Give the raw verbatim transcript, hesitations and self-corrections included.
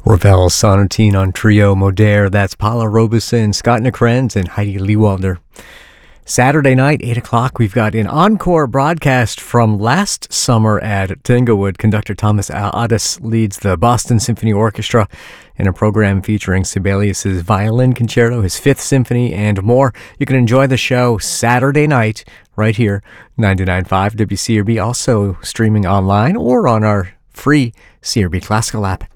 Ravel Sonatine on Trio Modere. That's Paula Robeson, Scott Nickrens, and Heidi Lewalder. Saturday night, eight o'clock, we've got an encore broadcast from last summer at Tanglewood. Conductor Thomas Addis leads the Boston Symphony Orchestra in a program featuring Sibelius's Violin Concerto, his Fifth Symphony, and more. You can enjoy the show Saturday night right here, ninety-nine point five W C R B, also streaming online or on our free C R B Classical app.